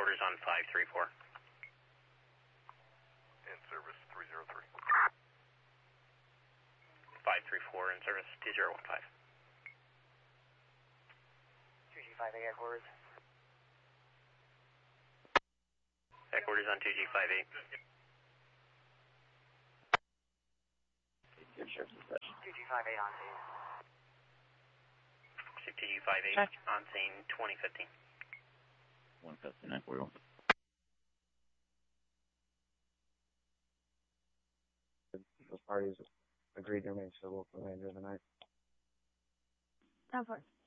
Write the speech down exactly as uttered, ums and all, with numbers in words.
Headquarters on five three four. In service three zero three. five three four in service two zero one five. two G five eight headquarters. Headquarters on two G five eight. two G five eight on scene. two G five eight on scene twenty fifteen. one fifteen, Ecuador. The parties agreed to remain civil for the remainder of the night. ten four.